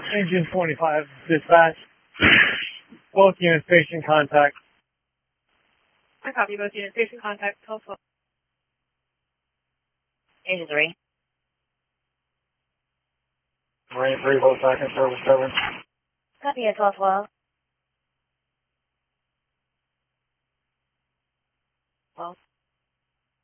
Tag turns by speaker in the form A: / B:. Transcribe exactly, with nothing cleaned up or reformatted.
A: Engine twenty-five, dispatch. Both units, station contact.
B: I copy both units, station contact, twelve twelve.
C: Engine three.
A: Marine three, both back in service, seven.
C: Copy at twelve twelve.